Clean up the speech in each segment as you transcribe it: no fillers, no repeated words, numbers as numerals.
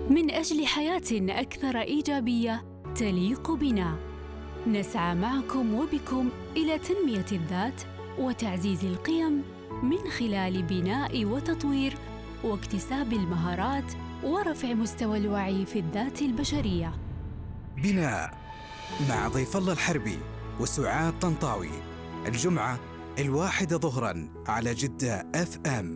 من أجل حياة أكثر إيجابية تليق بنا. نسعى معكم وبكم إلى تنمية الذات وتعزيز القيم من خلال بناء وتطوير واكتساب المهارات ورفع مستوى الوعي في الذات البشرية. بناء مع ضيف الله الحربي وسعاد طنطاوي، الجمعة 1 ظهراً على جدة FM.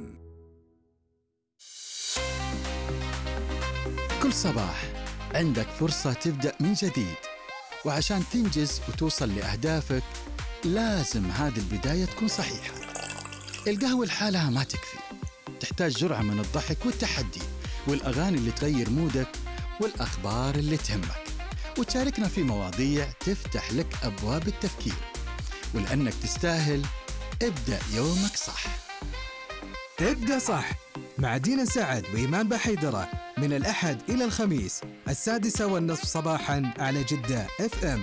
كل صباح عندك فرصة تبدأ من جديد، وعشان تنجز وتوصل لأهدافك لازم هذه البداية تكون صحيحة. القهوة لحالها ما تكفي، تحتاج جرعة من الضحك والتحدي والأغاني اللي تغير مودك والأخبار اللي تهمك، وتشاركنا في مواضيع تفتح لك أبواب التفكير. ولأنك تستاهل، ابدأ يومك صح. ابدأ صح مع دينا سعد وإيمان بحيدرة من الأحد إلى الخميس 6:30 صباحاً على جدة FM.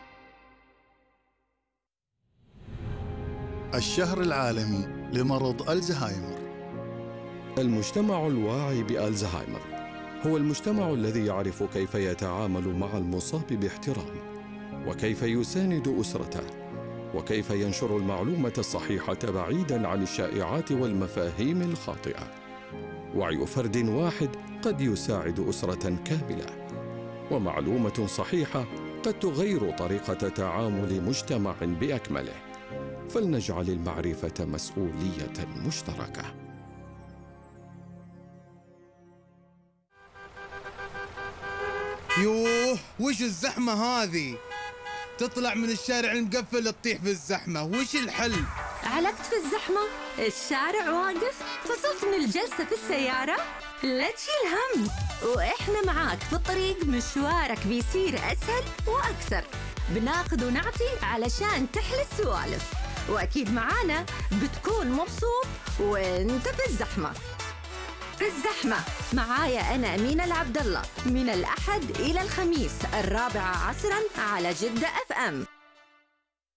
الشهر العالمي لمرض الزهايمر. المجتمع الواعي بألزهايمر هو المجتمع الذي يعرف كيف يتعامل مع المصاب باحترام، وكيف يساند أسرته، وكيف ينشر المعلومة الصحيحة بعيداً عن الشائعات والمفاهيم الخاطئة. وعي فرد واحد قد يساعد أسرة كاملة، ومعلومة صحيحة قد تغير طريقة تعامل مجتمع بأكمله. فلنجعل المعرفة مسؤولية مشتركة. يوه، وش الزحمة هذه؟ تطلع من الشارع المقفل تطيح في الزحمة، وش الحل؟ علقت في الزحمة؟ الشارع واقف؟ فصلت من الجلسة في السيارة؟ لا تشيل هم، وإحنا معاك في الطريق. مشوارك بيصير أسهل وأكثر، بناخذ ونعطي علشان تحل السوالف، وأكيد معانا بتكون مبسوط وانت في الزحمة. في الزحمة معايا أنا أمينة العبد الله من الأحد إلى الخميس 4 عصراً على جدة FM.